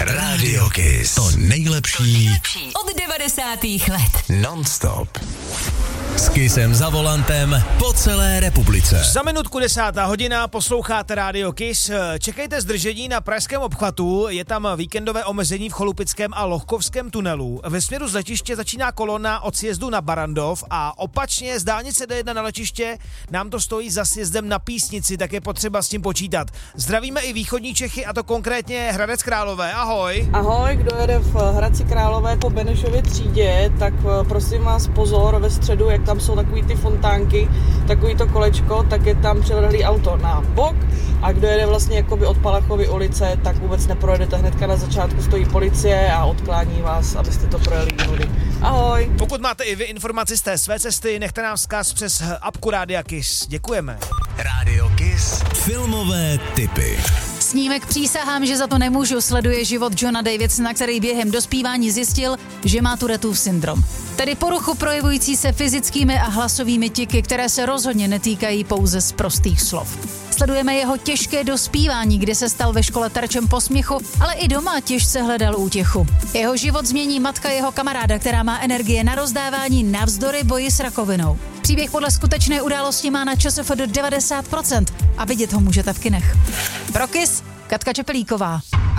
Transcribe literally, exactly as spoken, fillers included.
Radio Kiss. To nejlepší od devadesátých let. Non-stop. S Kissem za volantem po celé republice. Za minutku desátá hodina posloucháte Radio Kiss. Čekejte zdržení na pražském obchvatu, je tam víkendové omezení v Cholupickém a Lohkovském tunelu. Ve směru z letiště začíná kolona od sjezdu na Barandov a opačně z dálnice D jedna na letiště nám to stojí za sjezdem na Písnici, tak je potřeba s tím počítat. Zdravíme i východní Čechy, a to konkrétně Hradec Králové. Ahoj. Ahoj, kdo jede v Hradci Králové po Benešově třídě, tak prosím vás pozor, ve středu, jak tam jsou takový ty fontánky, takový to kolečko, tak je tam přilehlý auto na bok, a kdo jede vlastně jakoby od Palachovy ulice, tak vůbec neprojedete, hnedka na začátku stojí policie a odklání vás, abyste to projeli jinudy. Ahoj. Pokud máte i vy informaci z té své cesty, nechte nám vzkaz přes apku Rádia Kiss. Děkujeme. Radio Kiss. Filmové tipy. Snímek Přísahám, že za to nemůžu, sleduje život Johna Davidsona, který během dospívání zjistil, že má Tourettův syndrom. Tedy poruchu projevující se fyzickými a hlasovými tiky, které se rozhodně netýkají pouze z prostých slov. Sledujeme jeho těžké dospívání, kdy se stal ve škole terčem posměchu, ale i doma těžce hledal útěchu. Jeho život změní matka jeho kamaráda, která má energie na rozdávání navzdory boji s rakovinou. Příběh podle skutečné události má na ČSFD devadesát procent a vidět ho můžete v kinech. Pro Kiss, Katka Čepelíková.